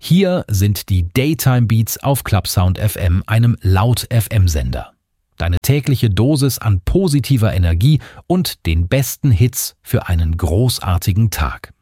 Hier sind die Daytime Beats auf Clubsound FM, einem Laut-FM-Sender. Deine tägliche Dosis an positiver Energie und den besten Hits für einen großartigen Tag.